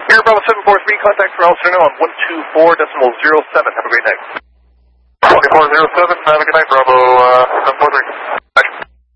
Air Bravo 743, contact for Elster on 124.07. Have a great night. 2407, have a good night, Bravo